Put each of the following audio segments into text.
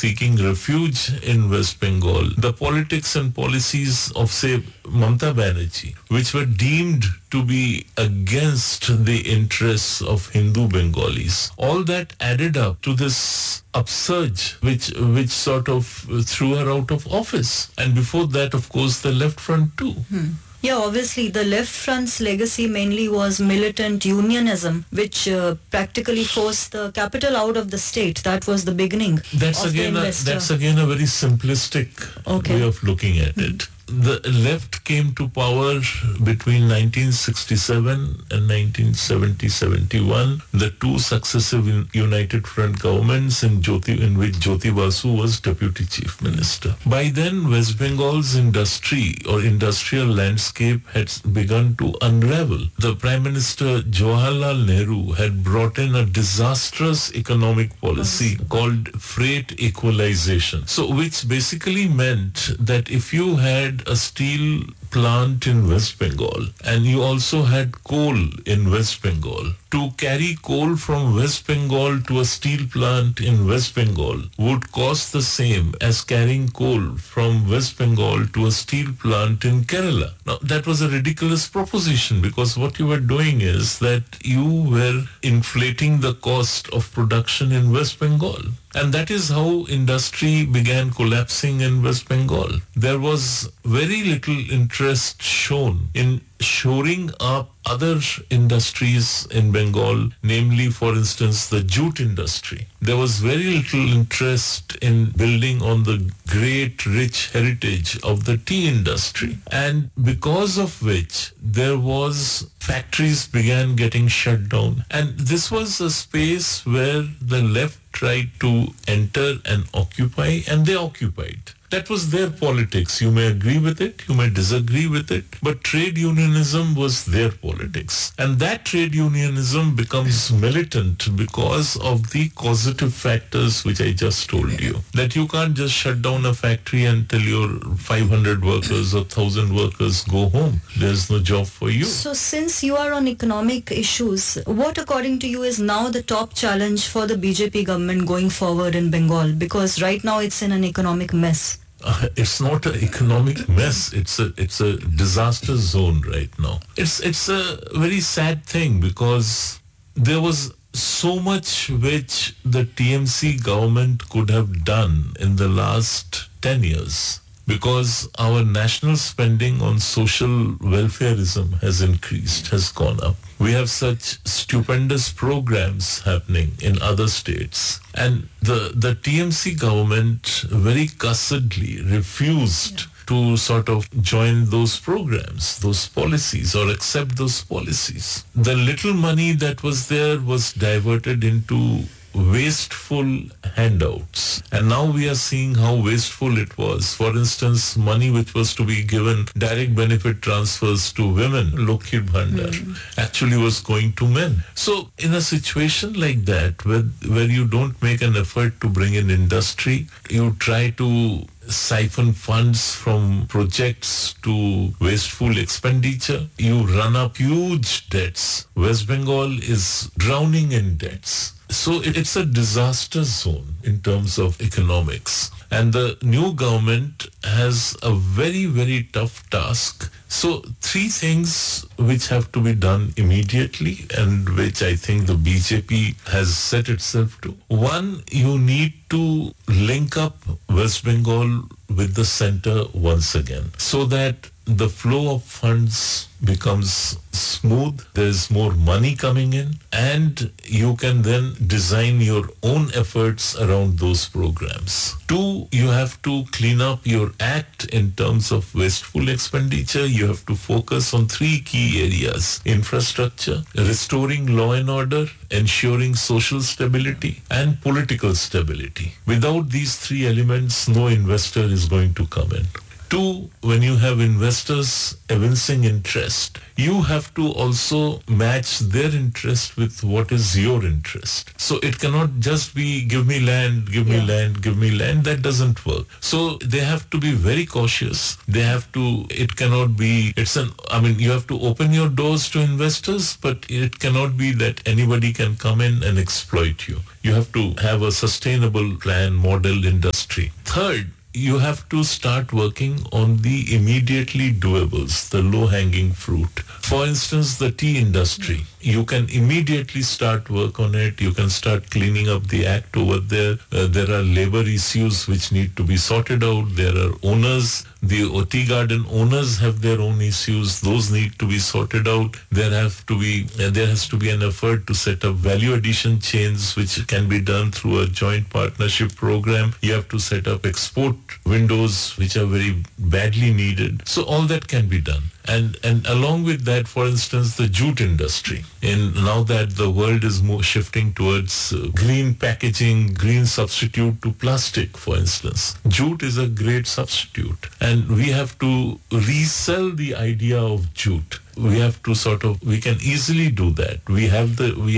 seeking refuge in West Bengal. The politics and policies of, say, Mamata Banerjee, which were deemed to be against the interests of Hindu Bengalis, all that added up to this upsurge which sort of threw her out of office. And before that, of course, the Left Front too. Yeah, obviously, the Left Front's legacy mainly was militant unionism, which practically forced the capital out of the state. That was the beginning That's of the again investor. that's again a very simplistic way of looking at it. The left came to power between 1967 and 1970-71, the two successive United Front governments in which Jyoti Basu was Deputy Chief Minister. By then, West Bengal's industry or industrial landscape had begun to unravel. The Prime Minister Jawaharlal Nehru had brought in a disastrous economic policy called freight equalization. So, which basically meant that if you had a steel plant in West Bengal and you also had coal in West Bengal, to carry coal from West Bengal to a steel plant in West Bengal would cost the same as carrying coal from West Bengal to a steel plant in Kerala. Now, that was a ridiculous proposition because what you were doing is that you were inflating the cost of production in West Bengal. And that is how industry began collapsing in West Bengal. There was very little interest shown in shoring up other industries in Bengal, namely, for instance, the jute industry. There was very little interest in building on the great, rich heritage of the tea industry. And because of which, there was factories began getting shut down. And this was a space where the left tried to enter and occupy, and they occupied. That was their politics. You may agree with it, you may disagree with it, but trade unionism was their politics. And that trade unionism becomes militant because of the causative factors which I just told you. That you can't just shut down a factory and tell your 500 workers or 1,000 workers go home. There's no job for you. So since you are on economic issues, what according to you is now the top challenge for the BJP government going forward in Bengal? Because right now it's in an economic mess. It's not an economic mess. It's a disaster zone right now. It's a very sad thing because there was so much which the TMC government could have done in the last 10 years. Because our national spending on social welfareism has increased, has gone up. We have such stupendous programs happening in other states. And the TMC government very cussedly refused to sort of join those programs, those policies, or accept those policies. The little money that was there was diverted into wasteful handouts. And now we are seeing how wasteful it was. For instance, money which was to be given, direct benefit transfers to women, Lokhi Bhandar, actually was going to men. So in a situation like that, where you don't make an effort to bring in industry, you try to siphon funds from projects to wasteful expenditure, you run up huge debts. West Bengal is drowning in debts. So it's a disaster zone in terms of economics. And the new government has a very, very tough task. So 3 things which have to be done immediately and which I think the BJP has set itself to. One, you need to link up West Bengal with the center once again so that the flow of funds becomes smooth, there's more money coming in, and you can then design your own efforts around those programs. 2, you have to clean up your act in terms of wasteful expenditure. You have to focus on 3 key areas: infrastructure, restoring law and order, ensuring social stability, and political stability. Without these 3 elements, no investor is going to come in. Two, when you have investors evincing interest, you have to also match their interest with what is your interest. So it cannot just be give me land, give me land, give me land. That doesn't work. So they have to be very cautious. They have to, it cannot be, you have to open your doors to investors, but it cannot be that anybody can come in and exploit you. You have to have a sustainable plan, model, industry. Third, you have to start working on the immediately doables, the low-hanging fruit. For instance, the tea industry. You can immediately start work on it. You can start cleaning up the act over there. There are labor issues which need to be sorted out. There are owners. The tea garden owners have their own issues. Those need to be sorted out. There has to be an effort to set up value addition chains, which can be done through a joint partnership program. You have to set up export windows, which are very badly needed. So all that can be done. And along with that, for instance, the jute industry. And now that the world is more shifting towards green packaging, green substitute to plastic, for instance. Jute is a great substitute. And we have to resell the idea of jute. We have to we can easily do that. We have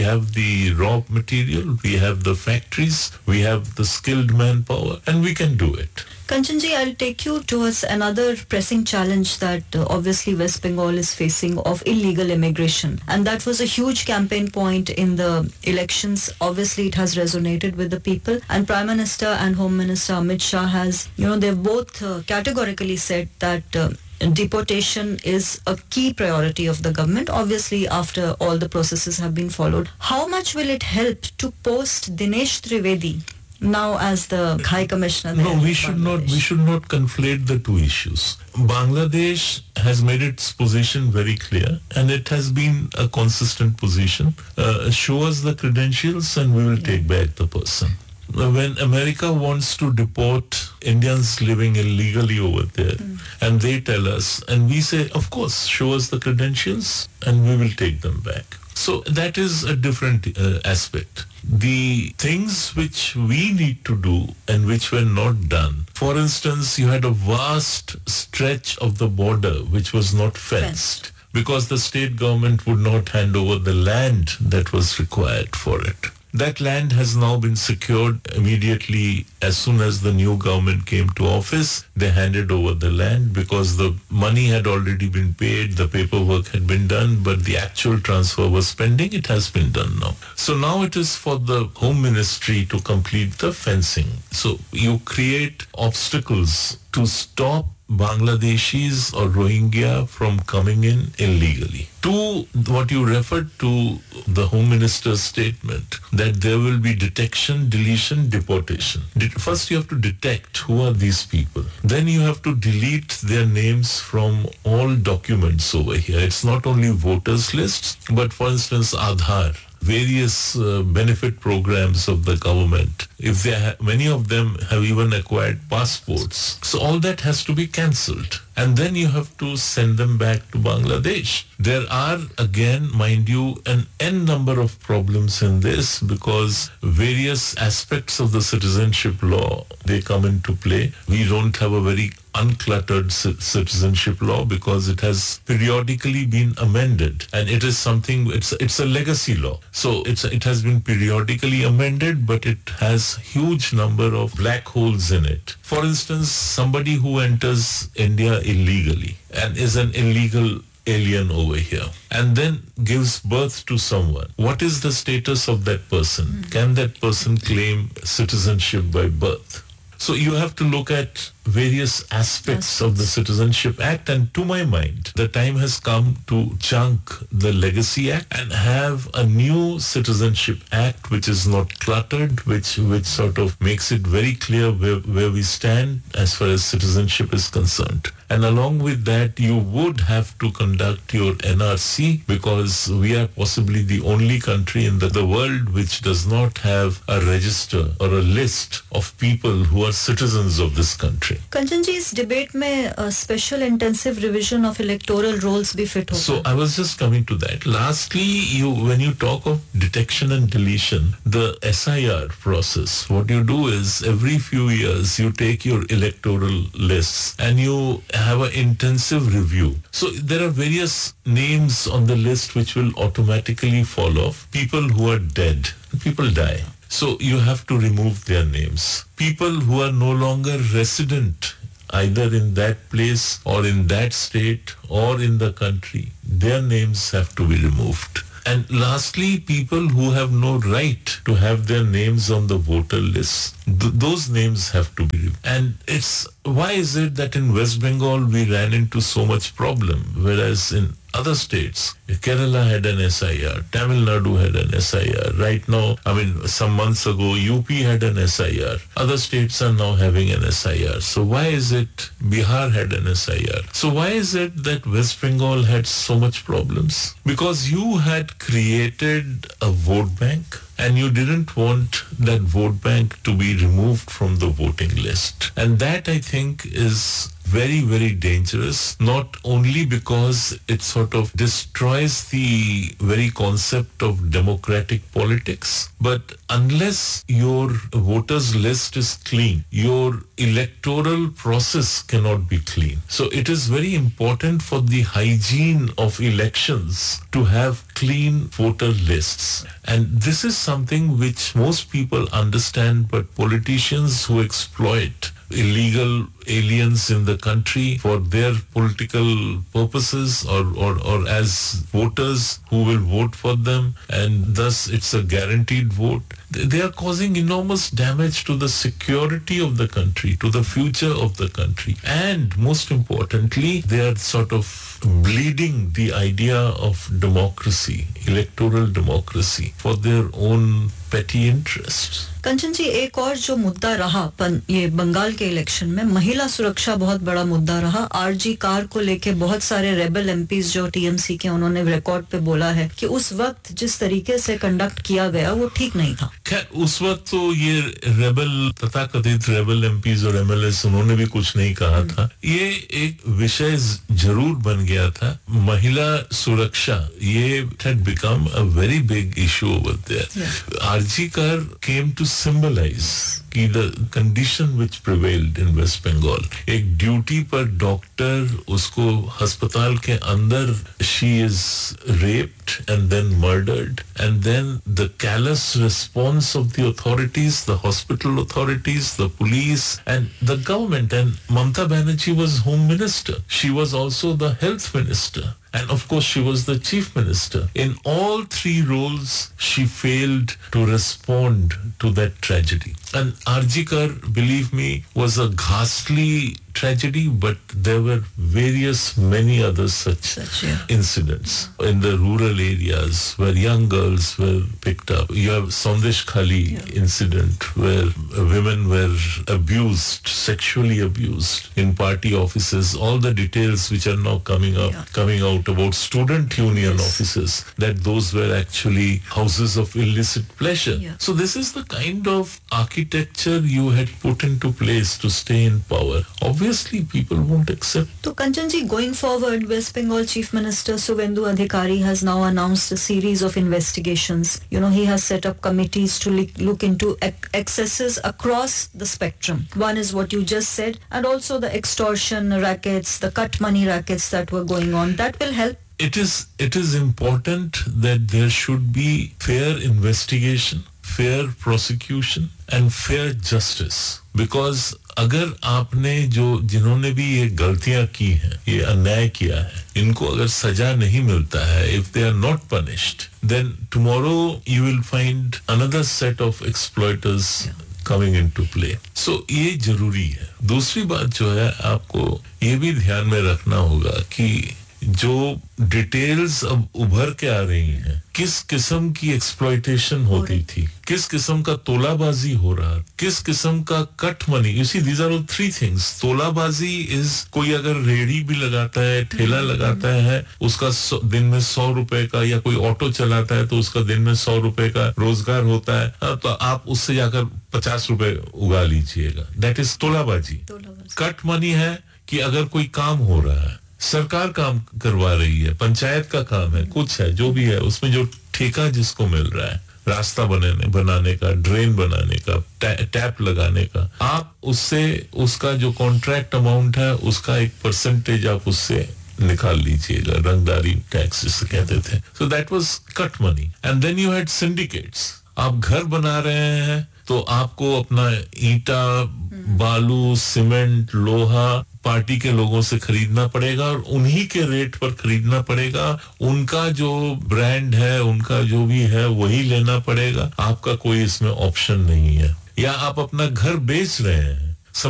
the raw material, we have the factories, we have the skilled manpower, and we can do it. Kanchanji, I'll take you towards another pressing challenge that obviously West Bengal is facing of illegal immigration. And that was a huge campaign point in the elections. Obviously, it has resonated with the people. And Prime Minister and Home Minister Amit Shah has, they've both categorically said that deportation is a key priority of the government, obviously after all the processes have been followed. How much will it help to post Dinesh Trivedi now as the High Commissioner there? No, we should not conflate the two issues. Bangladesh has made its position very clear, and it has been a consistent position. Show us the credentials and we will take back the person. When America wants to deport Indians living illegally over there, and they tell us, and we say, of course, show us the credentials and we will take them back. So that is a different aspect. The things which we need to do and which were not done. For instance, you had a vast stretch of the border which was not fenced because the state government would not hand over the land that was required for it. That land has now been secured immediately as soon as the new government came to office. They handed over the land because the money had already been paid, the paperwork had been done, but the actual transfer was pending. It has been done now. So now it is for the Home Ministry to complete the fencing. So you create obstacles to stop Bangladeshis or Rohingya from coming in illegally. To what you referred to, the Home Minister's statement that there will be detection, deletion, deportation. First you have to detect who are these people. Then you have to delete their names from all documents over here. It's not only voters lists, but for instance Aadhaar, various benefit programs of the government. If many of them have even acquired passports. So all that has to be cancelled. And then you have to send them back to Bangladesh. There are, again, mind you, an N number of problems in this because various aspects of the citizenship law, they come into play. We don't have a very uncluttered citizenship law because it has periodically been amended, and it is something, it's a legacy law. So it has been periodically amended, but it has huge number of black holes in it. For instance, somebody who enters India illegally and is an illegal alien over here and then gives birth to someone. What is the status of that person? Can that person claim citizenship by birth? So you have to look at various aspects of the Citizenship Act, and to my mind, the time has come to chunk the Legacy Act and have a new Citizenship Act which is not cluttered, which sort of makes it very clear where we stand as far as citizenship is concerned. And along with that, you would have to conduct your NRC, because we are possibly the only country in the world which does not have a register or a list of people who are citizens of this country. Kanchan ji, इस debate में special intensive revision of electoral rolls भी fit होगा. So I was just coming to that. Lastly, when you talk of detection and deletion, the SIR process, what you do is every few years you take your electoral lists and you have an intensive review. So there are various names on the list which will automatically fall off. People who are dead, people die. So you have to remove their names. People who are no longer resident either in that place or in that state or in the country, their names have to be removed. And lastly, people who have no right to have their names on the voter list, those names have to be removed. And why is it that in West Bengal we ran into so much problem, whereas in other states, Kerala had an SIR, Tamil Nadu had an SIR. Right now, some months ago, UP had an SIR. Other states are now having an SIR. So why is it Bihar had an SIR? So why is it that West Bengal had so much problems? Because you had created a vote bank and you didn't want that vote bank to be removed from the voting list. And that, I think, is very, very dangerous, not only because it sort of destroys the very concept of democratic politics, but unless your voters list is clean, your electoral process cannot be clean. So it is very important for the hygiene of elections to have clean voter lists. And this is something which most people understand, but politicians who exploit illegal aliens in the country for their political purposes or as voters who will vote for them, and thus it's a guaranteed vote. They are causing enormous damage to the security of the country, to the future of the country. And most importantly, they are sort of bleeding the idea of democracy, electoral democracy, for their own petty interests. कंचन जी, एक और जो मुद्दा रहा ये बंगाल के election में, महिला सुरक्षा बहुत बड़ा मुद्दा रहा. आरजी कार को लेके बहुत सारे रेबल एमपीज जो टीएमसी के, उन्होंने रिकॉर्ड पे बोला है कि उस वक्त जिस तरीके से कंडक्ट किया गया वो ठीक नहीं था. खैर, उस वक्त तो ये रेबल तथाकथित रेबल एमपीज और एमएलएस उन्होंने भी कुछ नहीं कहा था. ये एक विषय जरूर बन गया था, महिला सुरक्षा. ये had become a very big issue over there. RG car came to symbolize कि the condition which prevailed in West Bengal. एक ड्यूटी पर डॉक्टर, उसको अस्पताल के अंदर she is raped and then murdered, and then the callous response of the authorities, the hospital authorities, the police and the government. And Mamata Banerjee was Home Minister. She was also the Health Minister. And of course, she was the chief minister. In all three roles, she failed to respond to that tragedy. And RG Kar, believe me, was a ghastly tragedy, but there were many other such incidents in the rural areas where young girls were picked up. You have Sandesh Khali incident where women were abused, sexually abused in party offices. All the details which are now coming out about student union offices, that those were actually houses of illicit pleasure. So this is the kind of architecture you had put into place to stay in power. Obviously, people won't accept. So, Kanchan ji, going forward, West Bengal Chief Minister Suvendu Adhikari has now announced a series of investigations. He has set up committees to look into excesses across the spectrum. One is what you just said, and also the extortion rackets, the cut money rackets that were going on. That will help. It is important that there should be fair investigation, fair prosecution and fair justice. Because अगर आपने जिन्होंने भी ये गलतियां की हैं, ये अन्याय किया है, इनको अगर सजा नहीं मिलता है, if they are not punished, then tomorrow you will find another set of exploiters coming into play. So ये जरूरी है. दूसरी बात जो है, आपको ये भी ध्यान में रखना होगा कि जो डिटेल्स अब उभर के आ रही हैं, किस किस्म की एक्सप्लॉयटेशन होती थी, किस किस्म का तोलाबाजी हो रहा, किस किस्म का cut money, you see these are all three things. तोलाबाजी is कोई अगर रेडी भी लगाता है, ठेला लगाता है, उसका दिन में 100 रुपए का, या कोई ऑटो चलाता है तो उसका दिन में 100 रुपए का रोजगार होता है, तो आप उससे जाकर 50 रुपए उगा लीजिएगा. That is तोलाबाजी. कट मनी है कि अगर कोई काम हो रहा है, सरकार काम करवा रही है, पंचायत का काम है, कुछ है, जो भी है, उसमें जो ठेका जिसको मिल रहा है, रास्ता बनाने का, ड्रेन बनाने का, टैप लगाने का, आप उससे उसका जो कॉन्ट्रैक्ट अमाउंट है उसका एक परसेंटेज आप उससे निकाल लीजिएगा. रंगदारी टैक्स जिसे कहते थे. So that was cut money. And then you had syndicates. आप घर बना रहे हैं तो आपको अपना ईंटा, बालू, सीमेंट, लोहा पार्टी के लोगों से खरीदना पड़ेगा और उन्हीं के रेट पर खरीदना पड़ेगा. उनका जो ब्रांड है, उनका जो भी है, वही लेना पड़ेगा. आपका कोई इसमें ऑप्शन नहीं है. या आप अपना घर बेच रहे हैं,